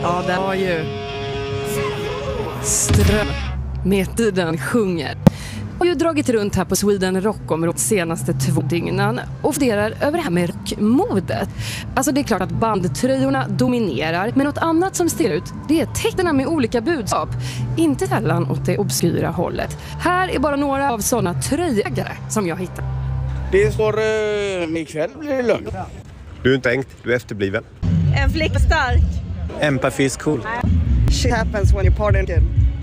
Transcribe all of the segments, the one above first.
Ja, det var ju Ström med Tiden sjunger. Jag har ju dragit runt här på Sweden Rock-området de senaste 2 dygnen och funderar över det här med rockmodet. Alltså det är klart att bandtröjorna dominerar, men något annat som sticker ut, det är texterna med olika budskap. Inte sällan åt det obskyra hållet. Här är bara några av sådana tröjägare som jag hittar. Det står ikväll blir det lugnt. Du är inte änkt, du är efterbliven. En flick stark. Empathy is cool. Shit happens when you're partying.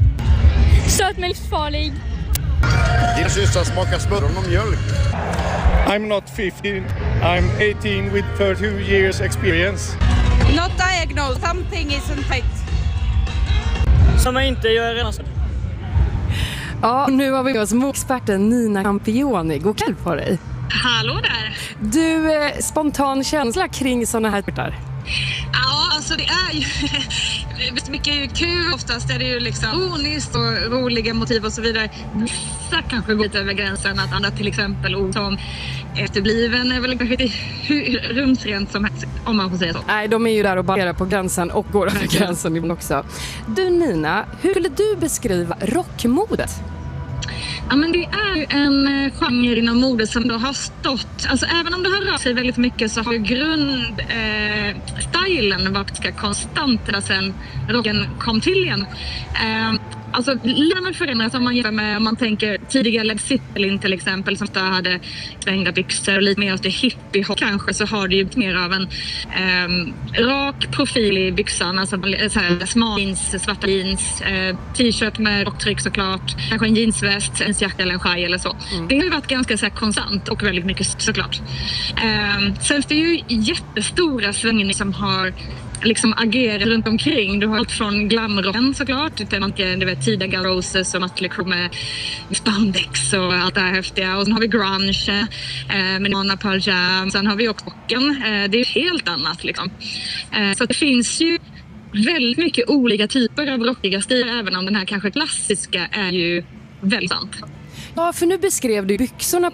Söt men livsfarlig. Din syster smakar smöron och mjölk. I'm not 15, I'm 18 with 32 years experience. Not diagnosed, something isn't right. Som jag inte gör redan. Ja, nu har vi med oss experten Nina Campioni. God kväll på dig. Hallå där. Du, spontan känsla kring sådana här sportar? Ja, alltså det är ju mycket kul. Oftast är det ju liksom ironiskt och roliga motiv och så vidare. Vissa kanske går lite över gränsen, att andra till exempel ord som efterbliven är väl kanske inte hur rumsrent som helst, om man får säga så. Nej, de är ju där och balanserar på gränsen och går över gränsen ibland också. Du Nina, hur skulle du beskriva rockmodet? Ja, men det är ju en genre inom mode som då har stått, alltså även om det har rört sig väldigt mycket så har ju grundstilen varit ganska konstant sedan rocken kom till igen. Alltså lämnar förändras om man jämför med, om man tänker tidigare Led Zeppelin till exempel, som då hade svängda byxor och lite mer åt det hippie-hop kanske, så har det ju mer av en rak profil i byxan, alltså smal jeans, svarta jeans, t-shirt med rocktryck såklart, kanske en jeansväst, en jacka eller en schaj eller så. Det har ju varit ganska så här konstant och väldigt mycket såklart. Sen är det ju jättestora svängningar som har liksom agerat runt omkring. Du har allt från glamrocken såklart, du vet tidiga Roses och Mötley Crüe med spandex och allt det här häftiga. Och sen har vi grunge med Nirvana, Pearl Jam. Sen har vi också rocken. Det är ju helt annat liksom. Så det finns ju väldigt mycket olika typer av rockiga stilar, även om den här kanske klassiska är ju väldigt sant. Ja, för nu beskrev du byxorna